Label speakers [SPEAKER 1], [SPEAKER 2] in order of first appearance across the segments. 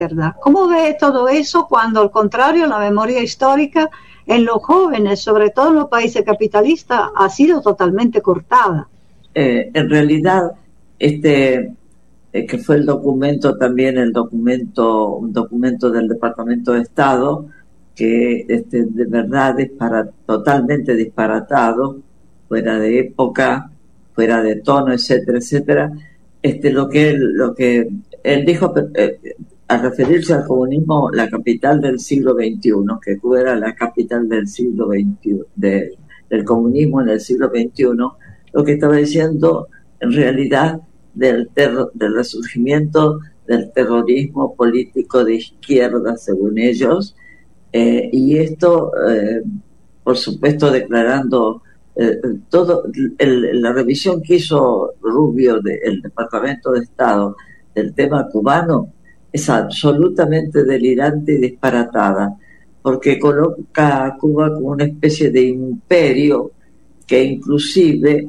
[SPEAKER 1] ¿verdad? ¿Cómo ve todo eso cuando, al contrario, la memoria histórica en los jóvenes, sobre todo en los países capitalistas, ha sido totalmente cortada?
[SPEAKER 2] En realidad, que fue el documento también, un documento del Departamento de Estado, que de verdad es totalmente disparatado, fuera de época, fuera de tono, etcétera, etcétera. Lo que él dijo, al referirse al comunismo, la capital del siglo XXI, que Cuba era la capital del siglo XXI, del comunismo en el siglo XXI, lo que estaba diciendo en realidad del resurgimiento del terrorismo político de izquierda, según ellos, y esto, por supuesto, declarando todo la revisión que hizo Rubio del Departamento de Estado del tema cubano es absolutamente delirante y disparatada, porque coloca a Cuba como una especie de imperio que inclusive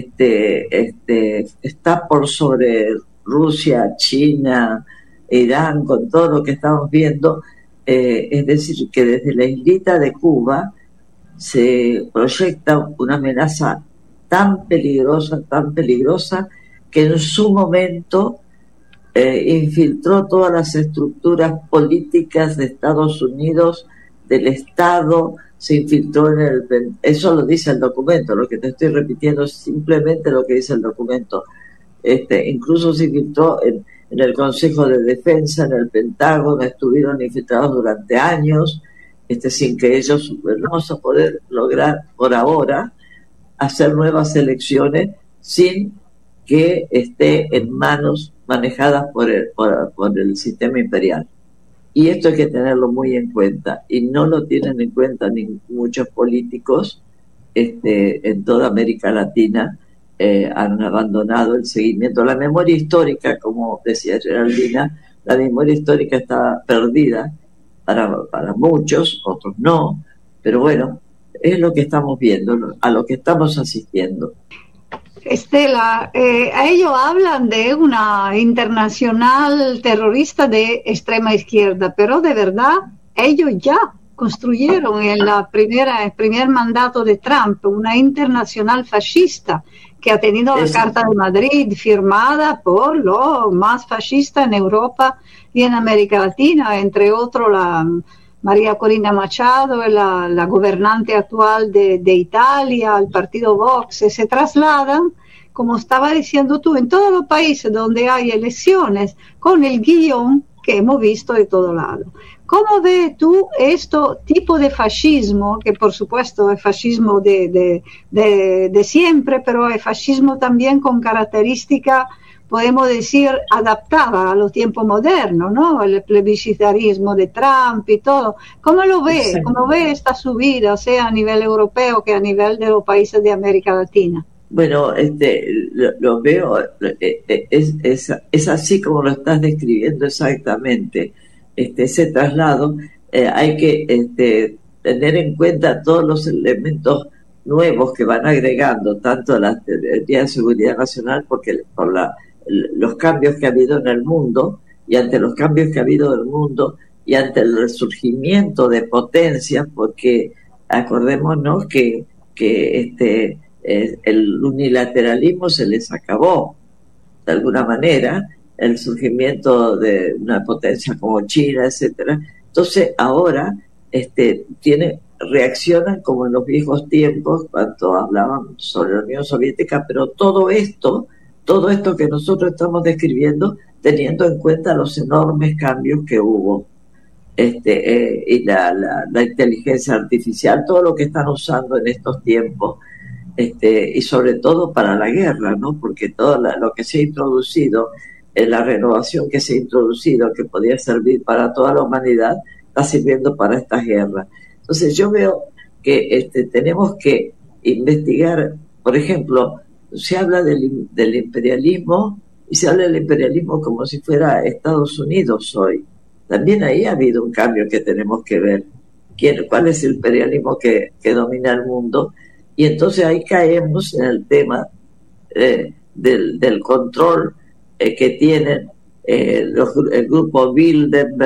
[SPEAKER 2] está por sobre Rusia, China, Irán, con todo lo que estamos viendo. Es decir, que desde la islita de Cuba se proyecta una amenaza tan peligrosa, que en su momento infiltró todas las estructuras políticas de Estados Unidos, del Estado, se infiltró eso lo dice el documento, lo que te estoy repitiendo es simplemente lo que dice el documento. Incluso se infiltró en el Consejo de Defensa, en el Pentágono, estuvieron infiltrados durante años, sin que ellos vamos a poder lograr por ahora hacer nuevas elecciones sin que esté en manos manejadas por el sistema imperial. Y esto hay que tenerlo muy en cuenta, y no lo tienen en cuenta ni muchos políticos en toda América Latina. Han abandonado el seguimiento. La memoria histórica, como decía Geraldina, la memoria histórica está perdida para muchos, otros no, pero bueno, es lo que estamos viendo, a lo que estamos asistiendo.
[SPEAKER 1] Estela, ellos hablan de una internacional terrorista de extrema izquierda, pero de verdad ellos ya construyeron en el primer mandato de Trump una internacional fascista que ha tenido la Carta de Madrid firmada por los más fascistas en Europa y en América Latina, entre otros la María Corina Machado, la gobernante actual de Italia, el partido Vox. Se trasladan, como estaba diciendo tú, en todos los países donde hay elecciones, con el guión que hemos visto de todo lado. ¿Cómo ves tú este tipo de fascismo, que por supuesto es fascismo de siempre, pero es fascismo también con características, podemos decir, adaptada a los tiempos modernos, ¿no? El plebiscitarismo de Trump y todo. ¿Cómo lo ves? Sí. ¿Cómo ves esta subida, sea a nivel europeo que a nivel de los países de América Latina?
[SPEAKER 2] Bueno, lo veo, es así como lo estás describiendo exactamente. Ese traslado, hay que tener en cuenta todos los elementos nuevos que van agregando, tanto la Secretaría de Seguridad Nacional, porque por los cambios que ha habido en el mundo, y ante los cambios que ha habido en el mundo, y ante el resurgimiento de potencias, porque acordémonos que el unilateralismo se les acabó, de alguna manera, el surgimiento de una potencia como China, etcétera. Entonces ahora reaccionan como en los viejos tiempos cuando hablaban sobre la Unión Soviética, pero todo esto que nosotros estamos describiendo, teniendo en cuenta los enormes cambios que hubo, y la inteligencia artificial, todo lo que están usando en estos tiempos, y sobre todo para la guerra, ¿no? Porque todo lo que se ha introducido, la renovación que se ha introducido, que podía servir para toda la humanidad, está sirviendo para estas guerras. Entonces yo veo que tenemos que investigar, por ejemplo, se habla del imperialismo, y se habla del imperialismo como si fuera Estados Unidos hoy. También ahí ha habido un cambio que tenemos que ver. ¿Cuál es el imperialismo que domina el mundo? Y entonces ahí caemos en el tema del control que tienen el grupo Bilderberg,